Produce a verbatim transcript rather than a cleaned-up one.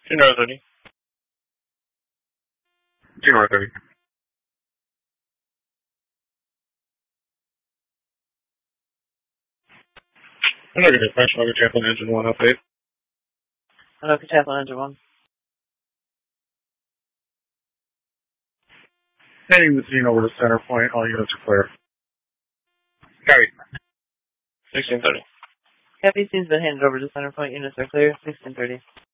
Two North thirty. Two North thirty. Another dispatch, Logan Chaplain Engine one update. Logan Chaplain Engine one. Heading the scene over to center point, all units are clear. Copy. sixteen thirty. Copy, scene's been handed over to center point, units are clear, sixteen thirty.